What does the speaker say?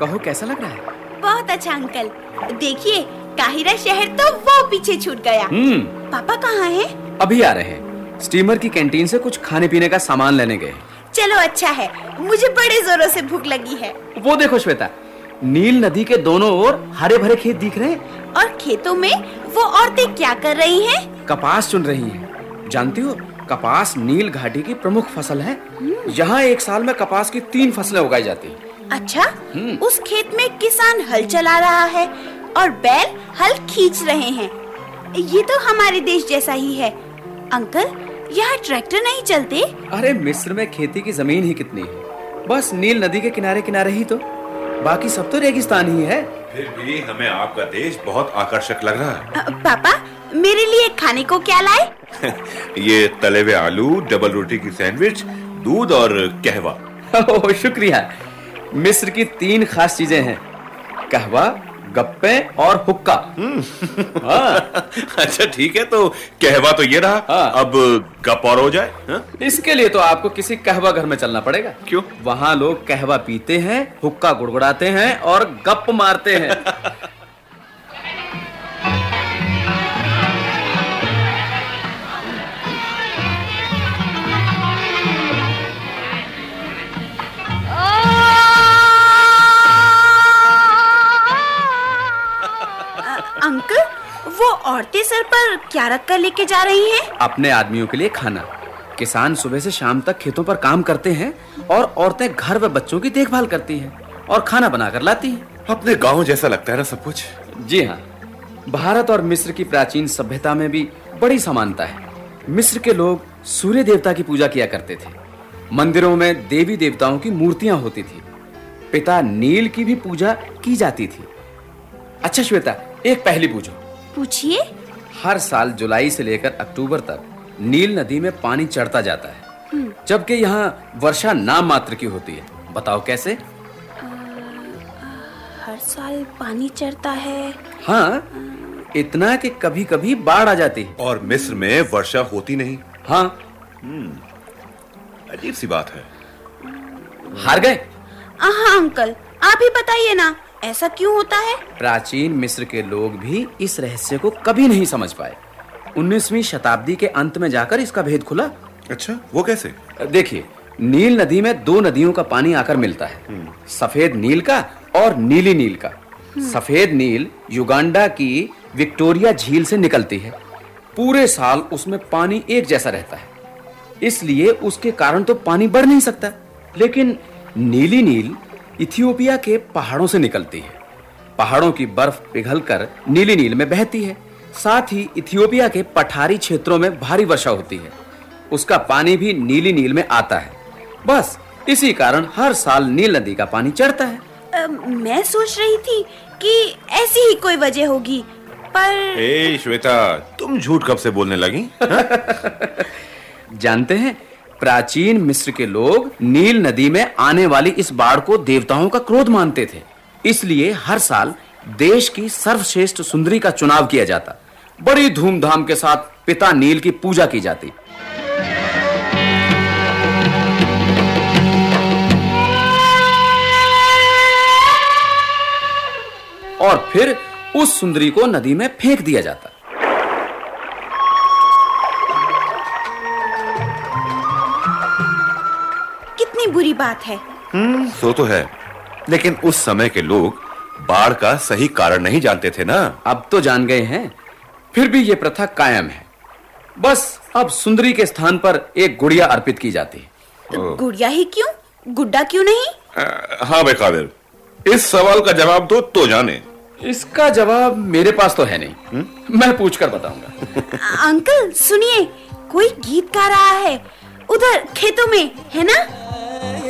कहो, कैसा लग रहा है? बहुत अच्छा अंकल। देखिए, काहिरा शहर तो वो पीछे छूट गया। पापा कहाँ हैं? अभी आ रहे हैं। स्टीमर की कैंटीन से कुछ खाने पीने का सामान लेने गए। चलो अच्छा है, मुझे बड़े जोरों से भूख लगी है। वो देखो श्वेता, नील नदी के दोनों ओर हरे भरे खेत दिख रहे हैं। और खेतों में वो औरतें क्या कर रही हैं? कपास चुन रही हैं। जानती हो, कपास नील घाटी की प्रमुख फसल है। यहाँ एक साल में कपास की 3 फसलें उगाई जाती हैं। अच्छा, उस खेत में किसान हल चला रहा है और बैल हल खींच रहे हैं। ये तो हमारे देश जैसा ही है। अंकल, यहाँ ट्रैक्टर नहीं चलते? अरे मिस्र में खेती की जमीन ही कितनी है, बस नील नदी के किनारे किनारे ही तो, बाकी सब तो रेगिस्तान ही है। फिर भी हमें आपका देश बहुत आकर्षक लग रहा है। पापा, मेरे लिए खाने को क्या लाए? ये तले हुए आलू, डबल रोटी की सैंडविच, दूध और कहवा। ओह, शुक्रिया। मिस्र की 3 खास चीजें हैं, कहवा, गप्पे और हुक्का। अच्छा ठीक है, तो कहवा तो ये रहा। अब गप और हो जाए। इसके लिए तो आपको किसी कहवा घर में चलना पड़ेगा। क्यों? वहाँ लोग कहवा पीते हैं, हुक्का गुड़गुड़ाते हैं और गप मारते हैं। अंकल, वो औरतें सर पर क्या रख कर लेके जा रही हैं? अपने आदमियों के लिए खाना। किसान सुबह से शाम तक खेतों पर काम करते हैं और औरतें घर व बच्चों की देखभाल करती हैं और खाना बनाकर लाती हैं। अपने गांव जैसा लगता है ना सब कुछ। जी हाँ, भारत और मिस्र की प्राचीन सभ्यता में भी बड़ी समानता है। मिस्र के लोग सूर्य देवता की पूजा किया करते थे। मंदिरों में देवी देवताओं की मूर्तियां होती थी। पिता नील की भी पूजा की जाती थी। अच्छा श्वेता, एक पहेली पूछो। पूछिए। हर साल जुलाई से लेकर अक्टूबर तक नील नदी में पानी चढ़ता जाता है, जबकि यहाँ वर्षा नाम मात्र की होती है। बताओ कैसे? हर साल पानी चढ़ता है? हाँ, इतना कि कभी कभी बाढ़ आ जाती है। और मिस्र में वर्षा होती नहीं। हाँ। अजीब सी बात है। हार गए? हाँ अंकल, आप ही बताइए ना, ऐसा क्यों होता है? प्राचीन मिस्र के लोग भी इस रहस्य को कभी नहीं समझ पाए। 19वीं शताब्दी के अंत में जाकर इसका भेद खुला। अच्छा, वो कैसे? देखिए, नील नदी में 2 नदियों का पानी आकर मिलता है, सफेद नील का और नीली नील का। सफेद नील युगांडा की विक्टोरिया झील से निकलती है। पूरे साल उसमें पानी एक जैसा रहता है, इसलिए उसके कारण तो पानी बढ़ नहीं सकता। लेकिन नीली नील इथियोपिया के पहाड़ों से निकलती है। पहाड़ों की बर्फ पिघलकर नीली नील में बहती है। साथ ही इथियोपिया के पठारी क्षेत्रों में भारी वर्षा होती है। उसका पानी भी नीली नील में आता है। बस इसी कारण हर साल नील नदी का पानी चढ़ता है। मैं सोच रही थी कि ऐसी ही कोई वजह होगी, पर ए श्वेता, तुम झूठ कब से बोलने लगी? जानते हैं, प्राचीन मिस्र के लोग नील नदी में आने वाली इस बाढ़ को देवताओं का क्रोध मानते थे। इसलिए हर साल देश की सर्वश्रेष्ठ सुंदरी का चुनाव किया जाता। बड़ी धूमधाम के साथ पिता नील की पूजा की जाती। और फिर उस सुंदरी को नदी में फेंक दिया जाता। कितनी बुरी बात है। सो तो है, लेकिन उस समय के लोग बाढ़ का सही कारण नहीं जानते थे ना। अब तो जान गए हैं, फिर भी ये प्रथा कायम है। बस अब सुंदरी के स्थान पर एक गुड़िया अर्पित की जाती है। गुड़िया ही क्यों? गुड्डा क्यों नहीं? हाँ भाई कादिर, इस सवाल का जवाब दो तो जाने। इसका जवाब मेरे पास तो है नहीं। मैं पूछकर बताऊंगा। अंकल सुनिए, कोई गीत गा रहा है उधर खेतों में, है ना?